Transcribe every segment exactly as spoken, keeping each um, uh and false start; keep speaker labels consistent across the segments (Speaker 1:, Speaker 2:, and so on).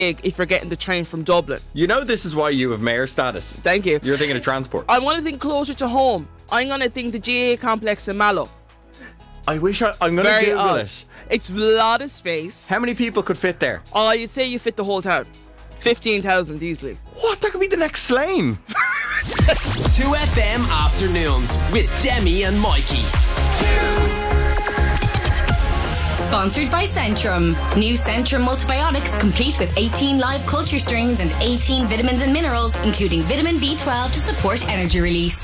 Speaker 1: if you're getting the train from Dublin.
Speaker 2: You know this is why you have mayor status.
Speaker 1: Thank you.
Speaker 2: You're thinking of transport.
Speaker 1: I want to think closer to home. I'm going to think the G A complex in Mallow.
Speaker 2: I wish I, I'm going to
Speaker 1: Very
Speaker 2: Google
Speaker 1: odd.
Speaker 2: it.
Speaker 1: It's a lot of space.
Speaker 2: How many people could fit there?
Speaker 1: Oh, you'd say you fit the whole town. fifteen thousand easily.
Speaker 2: What? That could be the next Slane.
Speaker 3: two F M Afternoons with Demi and Mikey.
Speaker 4: Sponsored by Centrum. New Centrum multibiotics complete with eighteen live culture strains and eighteen vitamins and minerals, including vitamin B twelve to support energy release.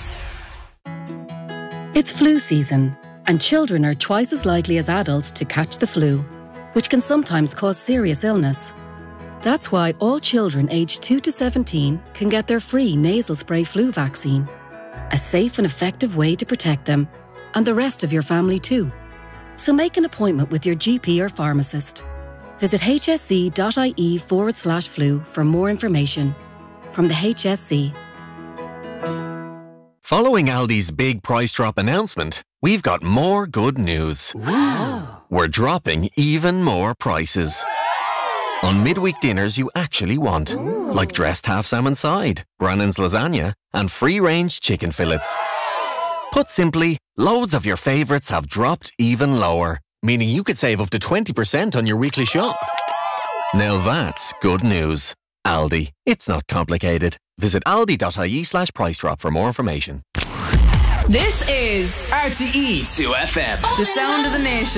Speaker 5: It's flu season, and children are twice as likely as adults to catch the flu, which can sometimes cause serious illness. That's why all children aged two to seventeen can get their free nasal spray flu vaccine. A safe and effective way to protect them, and the rest of your family too. So make an appointment with your G P or pharmacist. Visit hsc.ie forward slash flu for more information. From the H S C.
Speaker 6: Following Aldi's big price drop announcement, we've got more good news.
Speaker 7: Wow.
Speaker 6: We're dropping even more prices. On midweek dinners you actually want, Ooh. Like dressed half salmon side, Brannan's lasagna, and free-range chicken fillets. Put simply, loads of your favourites have dropped even lower, meaning you could save up to twenty percent on your weekly shop. Now that's good news. Aldi. It's not complicated. Visit aldi.ie slash price drop for more information.
Speaker 8: This is
Speaker 3: R T E two F M.
Speaker 8: the sound of the nation.